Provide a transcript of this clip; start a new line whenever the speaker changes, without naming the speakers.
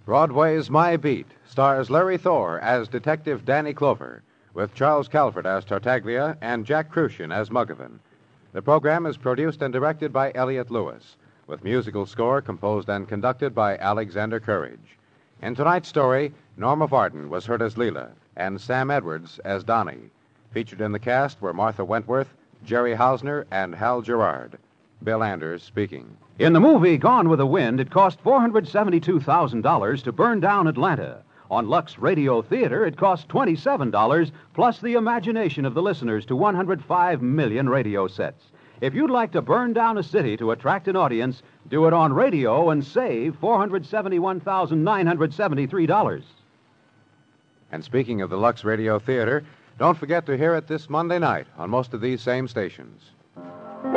Broadway's My Beat stars Larry Thor as Detective Danny Clover, with Charles Calvert as Tartaglia and Jack Crucian as Muggavan. The program is produced and directed by Elliott Lewis, with musical score composed and conducted by Alexander Courage. In tonight's story, Norma Varden was heard as Leela and Sam Edwards as Donnie. Featured in the cast were Martha Wentworth, Jerry Hausner, and Hal Gerard. Bill Anders speaking.
In the movie Gone with the Wind, it cost $472,000 to burn down Atlanta. On Lux Radio Theater, it cost $27, plus the imagination of the listeners to 105 million radio sets. If you'd like to burn down a city to attract an audience, do it on radio and save $471,973.
And speaking of the Lux Radio Theater, don't forget to hear it this Monday night on most of these same stations.